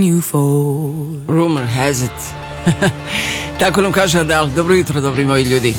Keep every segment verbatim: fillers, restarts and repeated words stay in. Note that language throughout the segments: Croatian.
Rumor has it. Tako nam kaže Adele. Dobro jutro, dobri moji ljudi.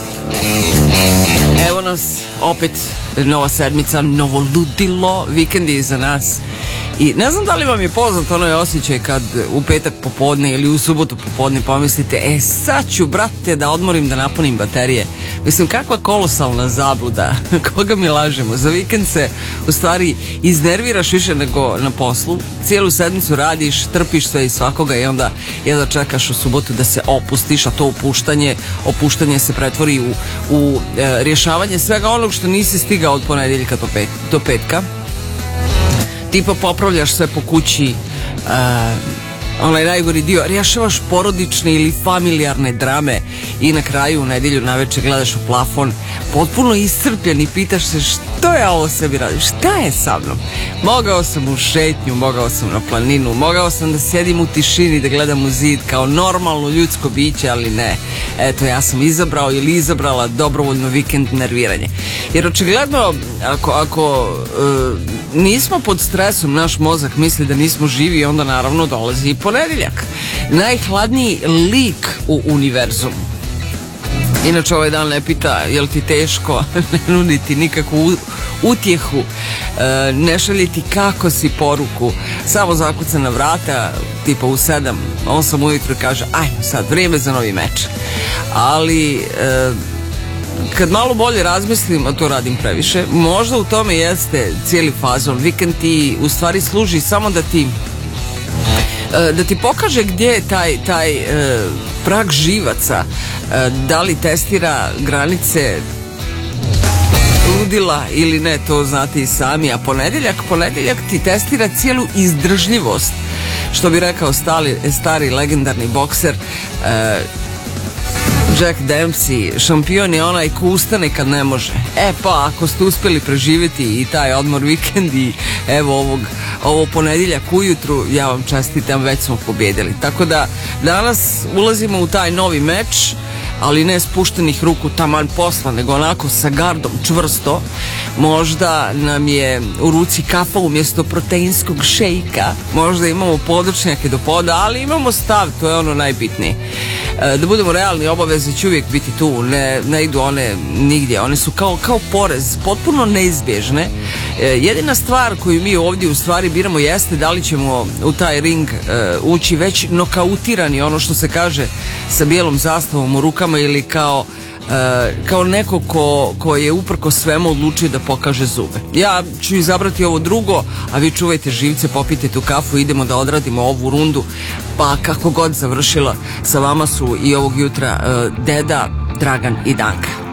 Evo nas opet nova sedmica, novo ludilo, vikend je iza nas. I ne znam da li vam je poznat onaj osjećaj kad u petak popodne ili u subotu popodne pomislite, e sad ću brate da odmorim, da napunim baterije. Mislim, kakva kolosalna zabluda. Koga mi lažemo? Za vikend se u stvari iznerviraš više nego na poslu. Cijelu sedmicu radiš, trpiš sve i svakoga i onda jedva čekaš u subotu da se opustiš, a to opuštanje, opuštanje se pretvori u, u e, rješavanje svega onog što nisi stigao od ponedjeljka do, pet, do petka. Tipa popravljaš sve po kući, uh, onaj najgori dio, rješavaš porodične ili familijarne drame i na kraju u nedjelju navečer gledaš u plafon potpuno iscrpljen i pitaš se što ja ovo sebi radim, šta je sa mnom? Mogao sam u šetnju, mogao sam na planinu, mogao sam da sjedim u tišini, da gledam u zid kao normalno ljudsko biće, ali ne. Eto, ja sam izabrao ili izabrala dobrovoljno vikend nerviranje. Jer očigledno, ako, ako uh, nismo pod stresom, naš mozak misli da nismo živi i onda naravno dolazi i ponedjeljak. Najhladniji lik u univerzumu. Inače ovaj dan ne pita je li ti teško, ne nudi ti nikakvu utjehu, e, ne šalje ti kako si poruku, samo zakuca na vrata tipa u sedam, osam ujutro i kaže ajmo sad, vrijeme za novi meč. Ali e, kad malo bolje razmislim, a to radim previše, možda u tome jeste cijeli fazon. Vikend ti u stvari služi samo da ti da ti pokaže gdje je taj, taj e, prag živaca, e, da li testira granice ludila ili ne, to znate i sami. A ponedjeljak, ponedjeljak ti testira cijelu izdržljivost, što bi rekao stari, stari legendarni bokser e, Jack Dempsey. Šampion je onaj ko ustane kad ne može. E pa, ako ste uspjeli preživjeti i taj odmor vikend i evo ovog, ovo ponedjeljak ujutru, ja vam čestitam, već smo pobjedili. Tako da danas ulazimo u taj novi meč, ali ne spuštenih ruku taman posla, nego onako sa gardom čvrsto. Možda nam je u ruci kafa umjesto proteinskog šejka, možda imamo područnjake do poda, ali imamo stav, to je ono najbitnije. E, da budemo realni, obaveze će uvijek biti tu, ne, ne idu one nigdje, one su kao, kao porez, potpuno neizbježne. E, jedina stvar koju mi ovdje u stvari biramo jeste da li ćemo u taj ring e, ući već nokautirani, ono što se kaže, sa bijelom zastavom u rukama, ili kao Uh, kao neko ko, ko je uprko svemu odlučio da pokaže zube. Ja ću izabrati ovo drugo, a vi čuvajte živce, popijte tu kafu, idemo da odradimo ovu rundu, pa kako god završila, sa vama su i ovog jutra uh, Deda, Dragan i Danka.